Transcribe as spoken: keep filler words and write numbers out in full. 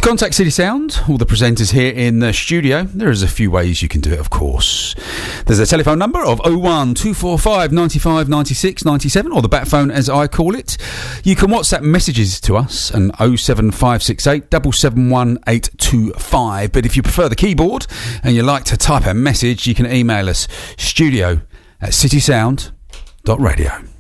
contact City Sound, all the presenters here in the studio, there is a few ways you can do it, of course. There's a telephone number of oh one two four five nine five nine six nine seven, or the bat phone as I call it. You can WhatsApp messages to us on oh seven five six eight seven seven one eight two five. But if you prefer the keyboard and you like to type a message, you can email us studio at citysound dot radio.